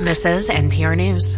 This is NPR News.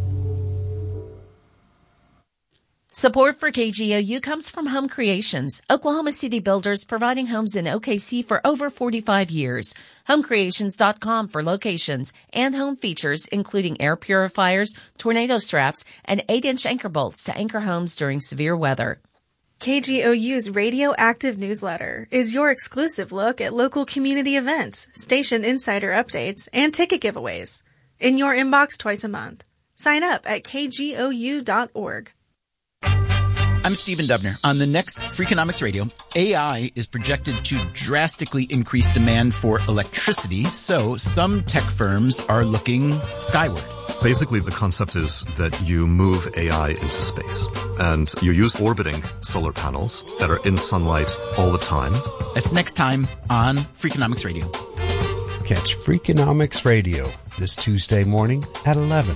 Support for KGOU comes from Home Creations, Oklahoma City builders providing homes in OKC for over 45 years. HomeCreations.com for locations and home features, including air purifiers, tornado straps, and 8-inch anchor bolts to anchor homes during severe weather. KGOU's Radioactive newsletter is your exclusive look at local community events, station insider updates, and ticket giveaways. In your inbox twice a month. Sign up at kgou.org. I'm Stephen Dubner. On the next Freakonomics Radio, AI is projected to drastically increase demand for electricity, so some tech firms are looking skyward. Basically, the concept is that you move AI into space, and you use orbiting solar panels that are in sunlight all the time. That's next time on Freakonomics Radio. Catch Freakonomics Radio this Tuesday morning at 11.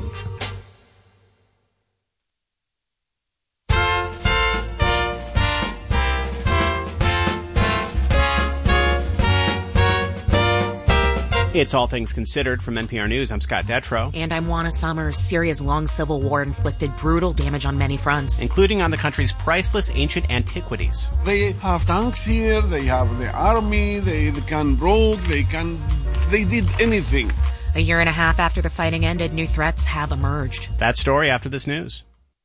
It's All Things Considered from NPR News. I'm Scott Detrow. And I'm Juana Summers. Syria's long civil war inflicted brutal damage on many fronts, including on the country's priceless ancient antiquities. They have tanks here, they have the army, they can rogue, they did anything. A year and a half after the fighting ended, new threats have emerged. That story after this news.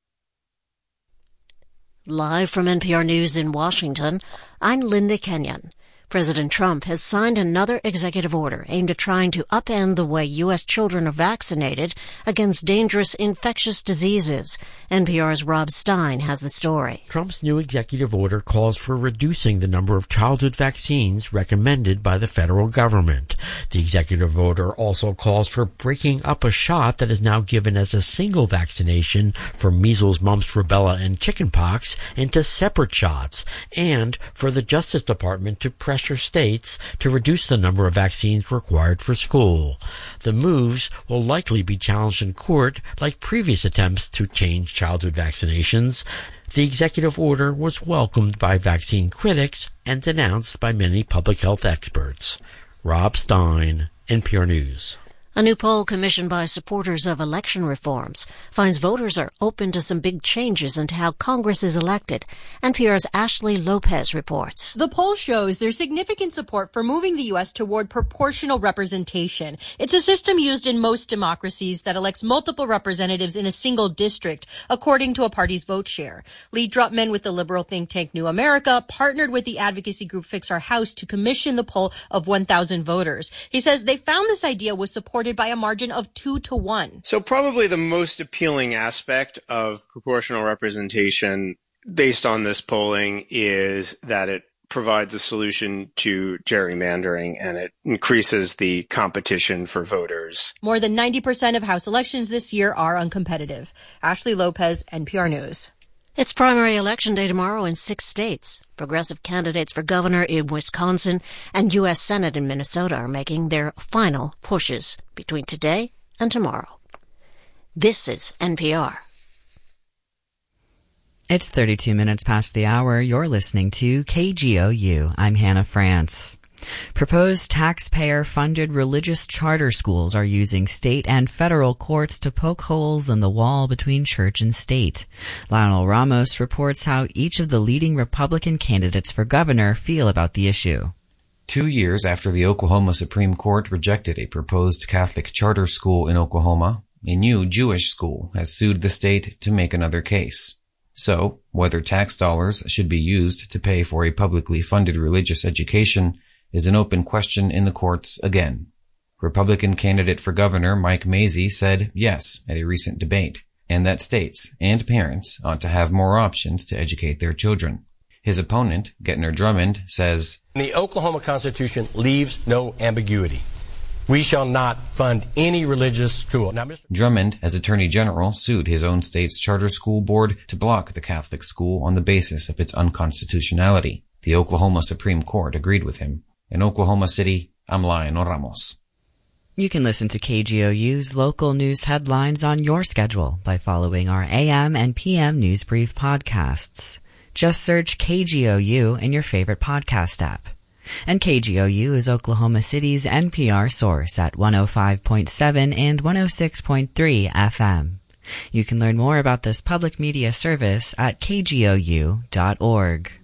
Live from NPR News in Washington, I'm Linda Kenyon. President Trump has signed another executive order aimed at trying to upend the way U.S. children are vaccinated against dangerous infectious diseases. NPR's Rob Stein has the story. Trump's new executive order calls for reducing the number of childhood vaccines recommended by the federal government. The executive order also calls for breaking up a shot that is now given as a single vaccination for measles, mumps, rubella, and chickenpox into separate shots, and for the Justice Department to pressure states to reduce the number of vaccines required for school. The moves will likely be challenged in court like previous attempts to change childhood vaccinations. The executive order was welcomed by vaccine critics and denounced by many public health experts. Rob Stein, NPR News. A new poll commissioned by supporters of election reforms finds voters are open to some big changes into how Congress is elected. NPR's Ashley Lopez reports. The poll shows there's significant support for moving the U.S. toward proportional representation. It's a system used in most democracies that elects multiple representatives in a single district, according to a party's vote share. Lee Drutman with the liberal think tank New America partnered with the advocacy group Fix Our House to commission the poll of 1,000 voters. He says they found this idea was supported by a margin of 2-1. So probably the most appealing aspect of proportional representation based on this polling is that it provides a solution to gerrymandering and it increases the competition for voters. More than 90% of House elections this year are uncompetitive. Ashley Lopez, NPR News. It's primary election day tomorrow in 6 states. Progressive candidates for governor in Wisconsin and U.S. Senate in Minnesota are making their final pushes between today and tomorrow. This is NPR. It's 32 minutes past the hour. You're listening to KGOU. I'm Hannah France. Proposed taxpayer-funded religious charter schools are using state and federal courts to poke holes in the wall between church and state. Lionel Ramos reports how each of the leading Republican candidates for governor feel about the issue. 2 years after the Oklahoma Supreme Court rejected a proposed Catholic charter school in Oklahoma, a new Jewish school has sued the state to make another case. So, whether tax dollars should be used to pay for a publicly funded religious education is an open question in the courts again. Republican candidate for governor Mike Mazzei said yes at a recent debate, and that states and parents ought to have more options to educate their children. His opponent, Getner Drummond, says, The Oklahoma Constitution leaves no ambiguity. We shall not fund any religious school. Now, Drummond, as Attorney General, sued his own state's charter school board to block the Catholic school on the basis of its unconstitutionality. The Oklahoma Supreme Court agreed with him. In Oklahoma City, I'm Lionel Ramos. You can listen to KGOU's local news headlines on your schedule by following our AM and PM News Brief podcasts. Just search KGOU in your favorite podcast app. And KGOU is Oklahoma City's NPR source at 105.7 and 106.3 FM. You can learn more about this public media service at kgou.org.